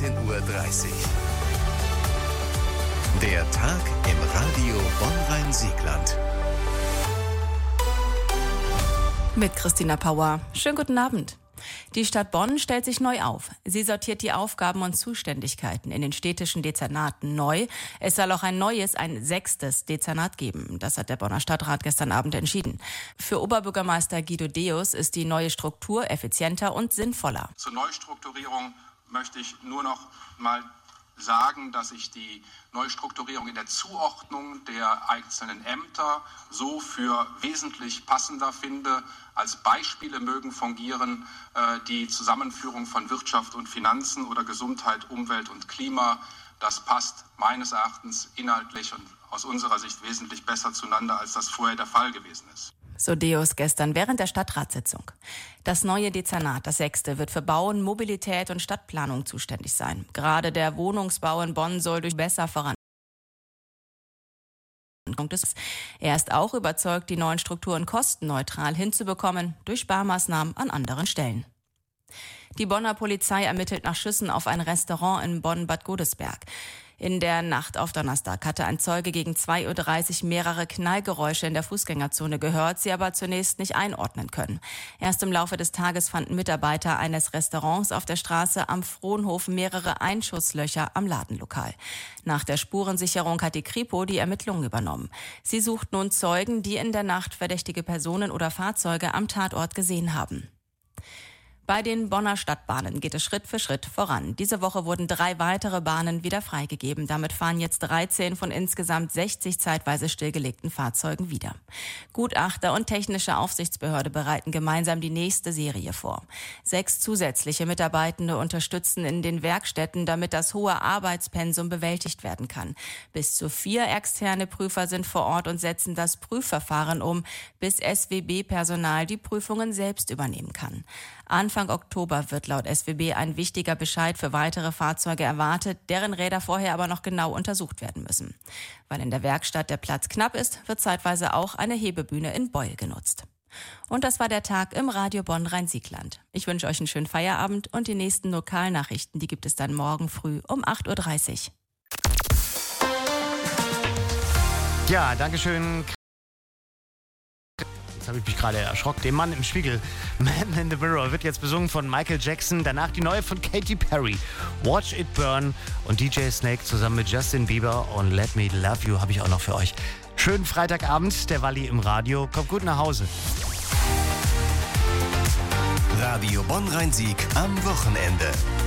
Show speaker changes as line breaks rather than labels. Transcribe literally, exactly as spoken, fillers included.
dreizehn Uhr dreißig. Der Tag im Radio Bonn-Rhein-Siegland.
Mit Christina Pauer. Schönen guten Abend. Die Stadt Bonn stellt sich neu auf. Sie sortiert die Aufgaben und Zuständigkeiten in den städtischen Dezernaten neu. Es soll auch ein neues, ein sechstes Dezernat geben. Das hat der Bonner Stadtrat gestern Abend entschieden. Für Oberbürgermeister Guido Deus ist die neue Struktur effizienter und sinnvoller.
Zur Neustrukturierung möchte ich nur noch mal sagen, dass ich die Neustrukturierung in der Zuordnung der einzelnen Ämter so für wesentlich passender finde. Als Beispiele mögen fungieren äh, die Zusammenführung von Wirtschaft und Finanzen oder Gesundheit, Umwelt und Klima. Das passt meines Erachtens inhaltlich und aus unserer Sicht wesentlich besser zueinander, als das vorher der Fall gewesen ist.
So Deus gestern während der Stadtratssitzung. Das neue Dezernat, das sechste, wird für Bauen, Mobilität und Stadtplanung zuständig sein. Gerade der Wohnungsbau in Bonn soll durch besser voran. Er ist auch überzeugt, die neuen Strukturen kostenneutral hinzubekommen durch Sparmaßnahmen an anderen Stellen. Die Bonner Polizei ermittelt nach Schüssen auf ein Restaurant in Bonn-Bad Godesberg. In der Nacht auf Donnerstag hatte ein Zeuge gegen zwei Uhr dreißig mehrere Knallgeräusche in der Fußgängerzone gehört, sie aber zunächst nicht einordnen können. Erst im Laufe des Tages fanden Mitarbeiter eines Restaurants auf der Straße am Frohnhof mehrere Einschusslöcher am Ladenlokal. Nach der Spurensicherung hat die Kripo die Ermittlungen übernommen. Sie sucht nun Zeugen, die in der Nacht verdächtige Personen oder Fahrzeuge am Tatort gesehen haben. Bei den Bonner Stadtbahnen geht es Schritt für Schritt voran. Diese Woche wurden drei weitere Bahnen wieder freigegeben. Damit fahren jetzt dreizehn von insgesamt sechzig zeitweise stillgelegten Fahrzeugen wieder. Gutachter und technische Aufsichtsbehörde bereiten gemeinsam die nächste Serie vor. Sechs zusätzliche Mitarbeitende unterstützen in den Werkstätten, damit das hohe Arbeitspensum bewältigt werden kann. Bis zu vier externe Prüfer sind vor Ort und setzen das Prüfverfahren um, bis S W B-Personal die Prüfungen selbst übernehmen kann. Anfang Oktober wird laut S W B ein wichtiger Bescheid für weitere Fahrzeuge erwartet, deren Räder vorher aber noch genau untersucht werden müssen. Weil in der Werkstatt der Platz knapp ist, wird zeitweise auch eine Hebebühne in Beul genutzt. Und das war der Tag im Radio Bonn-Rhein-Siegland. Ich wünsche euch einen schönen Feierabend und die nächsten Lokalnachrichten, die gibt es dann morgen früh um acht Uhr dreißig.
Ja, danke schön. Jetzt habe ich mich gerade erschrocken. Der Mann im Spiegel, Man in the Mirror, wird jetzt besungen von Michael Jackson. Danach die neue von Katy Perry, Watch It Burn. Und D J Snake zusammen mit Justin Bieber und Let Me Love You habe ich auch noch für euch. Schönen Freitagabend, der Walli im Radio. Kommt gut nach Hause.
Radio Bonn-Rhein-Sieg am Wochenende.